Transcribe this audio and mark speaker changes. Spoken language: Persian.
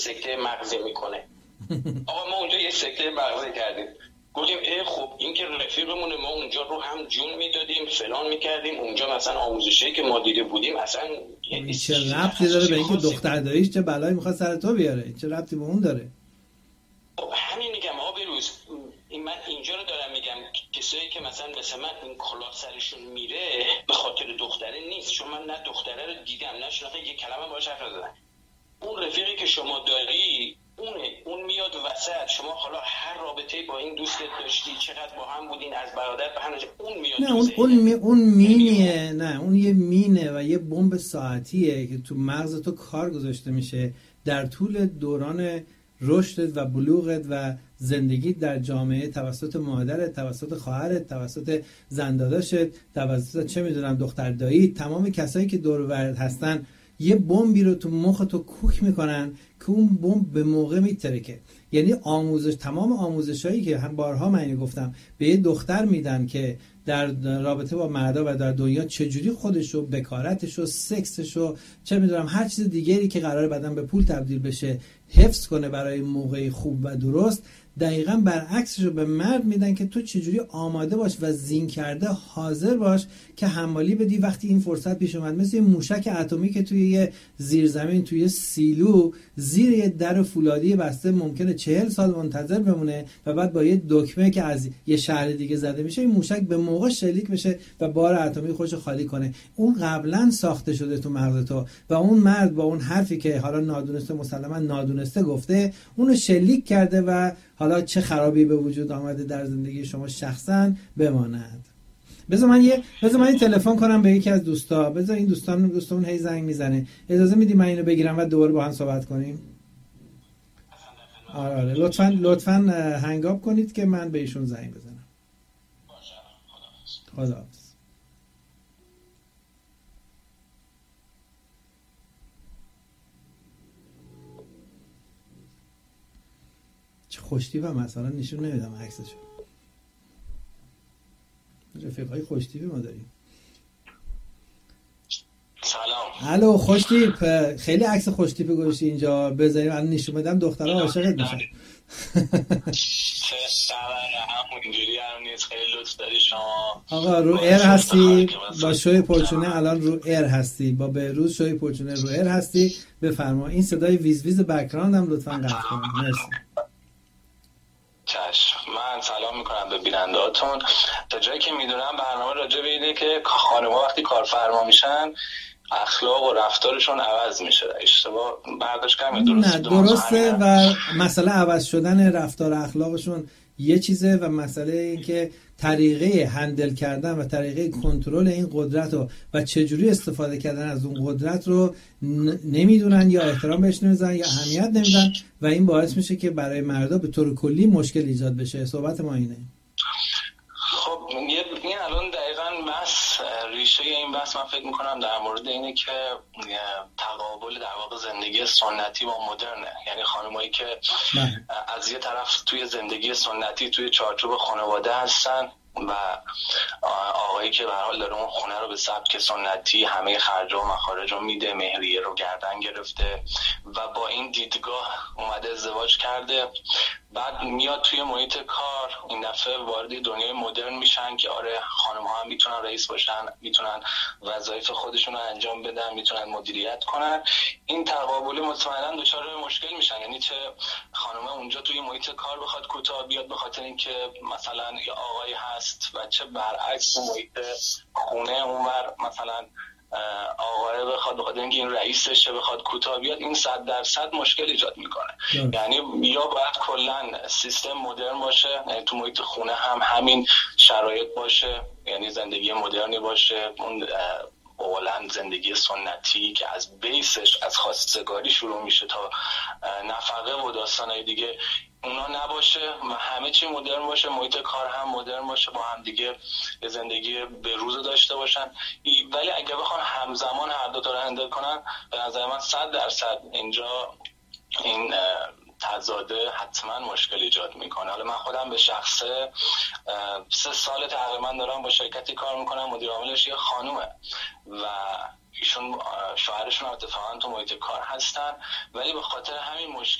Speaker 1: سکته مغزی میکنه. آقا ما اونجا یه سکته مغزی کردیم، گفتیم خب این که رفیقمونه، ما اونجا رو هم جون میدادیم فلان میکردیم، اونجا مثلا آموزشی که ما دیده بودیم اصلا
Speaker 2: چه ربطی داره به اینکه دختر داریش چه بلایی میخواد سر تو بیاره؟ چه ربطی به اون داره؟
Speaker 1: خب همین میگم آقا بروز، من اینجا رو دارم میگم کسایی که مثلا مثل من این کلاه سرشون میره به خاطر دختره نیست، چون من نه دختره رو دیدم نه شناختم، یک کلمه باهاش حرف نزدم. اون رفیقی که شما داری اون میاد وسط، شما حالا هر رابطه با این دوستت داشتی، چقدر با هم بودین از برادر به هم، اون میاد
Speaker 2: نه اون مینیه، نه اون یه مینه و یه بمب ساعتیه که تو مغز تو کار گذاشته میشه در طول دوران رشدت و بلوغت و زندگی در جامعه، توسط مادرت، توسط خواهرت، توسط زنداداشت، توسط چه میدونم دختر دایی، تمام کسایی که دور و برت هستن یه بمبی رو تو مخ تو کوک میکنن که اون بمب به موقع میترکه. یعنی تمام آموزشایی که هم بارها من گفتم به یه دختر میدن که در رابطه با مردا و در دنیا چجوری خودشو، بکارتشو، سکسشو، چه میدونم هر چیز دیگری که قراره بعدن به پول تبدیل بشه حفظ کنه برای موقع خوب و درست، دقیقاً برعکسش رو به مرد میدن که تو چجوری آماده باش و زین کرده حاضر باش که حمالی بدی وقتی این فرصت پیش اومد. مثل یه موشک اتمی که توی یه زیرزمین، توی یه سیلو زیر یه در فولادی بسته ممکنه 40 سال منتظر بمونه و بعد با یه دکمه که از یه شهر دیگه زده میشه این موشک به موقع شلیک بشه و بار اتمی خودشو خالی کنه. اون قبلا ساخته شده تو مغز تو و اون مرد با اون حرفی که حالا نادونسته، مسلما نادونسته گفته، اونو شلیک کرده و حالا چه خرابی به وجود آمده در زندگی شما شخصا بماند. بذار من تلفن کنم به یکی از دوستا. بذار این دوستمون هی زنگ میزنه. اجازه میدی من اینو بگیرم و دوباره با هم صحبت کنیم؟ آره لطفاً هنگاب کنید که من به ایشون زنگ بزنم. خداحافظ. چه خوشتیپ هم مثلا نشون نمیدم عکسشو. رفیقای خوشتیپی ما داریم.
Speaker 1: سلام.
Speaker 2: الو خوشتیپ، خیلی عکس خوشتیپی گذاشتی اینجا بذاریم الان نشون بدم دخترها عاشقت میشن.
Speaker 1: اینجوری هم نیست، خیلی لطف داری شما.
Speaker 2: آقا رو ایر هستی با شوی پرچونه، الان رو ایر هستی با بهروز شوی پرچونه رو ایر هستی. بفرما این صدای ویز ویز بک‌گراند هم لطفاً قطع کن. مرسی.
Speaker 1: چشم. من سلام میکنم به بینندهاتون. تا جایی که میدونم برنامه راجع به اینه که خانم‌ها وقتی کارفرما میشن اخلاق و رفتارشون عوض میشه. اشتباه برداشت کردم؟
Speaker 2: نه درسته و مسئله عوض شدن رفتار اخلاقشون یه چیزه و مسئله این که طریقه هندل کردن و طریقه کنترل این قدرت رو و چجوری استفاده کردن از اون قدرت رو نمیدونن یا احترام بهش نمیذارن یا اهمیت نمیدن و این باعث میشه که برای مردا به طور کلی مشکل ایجاد بشه. صحبت ما اینه.
Speaker 1: خب این الان دقیقاً بس ریشه این بحث من فکر میکنم در مورد اینه که تقابل در واقع زندگی سنتی با مدرنه. یعنی خانمایی که از یه طرف توی زندگی سنتی توی چارچوب خانواده هستن و آقایی که به هر حال داره اون خونه رو به سبک سنتی همه خرج و مخارج رو میده، مهریه رو گردن گرفته و با این دیدگاه اومده ازدواج کرده، بعد میاد توی محیط کار این دفعه وارد دنیای مدرن میشن که آره خانم ها هم میتونن رئیس باشن، میتونن وظایف خودشون رو انجام بدن، میتونن مدیریت کنن. این تقابل مطمئنا دچار مشکل میشن. یعنی چه خانم اونجا توی محیط کار بخواد کوتاه بیاد به خاطر اینکه مثلا یه آقایی هست و چه برعکس محیط خونه اونور مثلا آقای بخواد بخاطر اینکه این رئیسشه بخواد کوتاه بیاد، این 100% مشکل ایجاد میکنه. یعنی یا باید کلا سیستم مدرن باشه، یعنی تو محیط خونه هم همین شرایط باشه، یعنی زندگی مدرنی باشه. اون اولا زندگی سنتی که از بیسش از خواستگاری شروع میشه تا نفقه و داستانای دیگه اونا نباشه و همه چی مدرن باشه، محیط کار هم مدرن باشه، با هم دیگه یه زندگی به روز داشته باشن. ولی اگه بخوان همزمان هر دو تا رو هندل کنن به نظر من 100% اینجا این تضاده حتما مشکل ایجاد میکنه. حالا من خودم به شخصه 3 سال تقریبا دارم با شرکتی کار میکنم، مدیر عاملش یه خانومه و ایشون شوهرشون اتفاقا تو محیط کار هستن، ولی به خاطر همین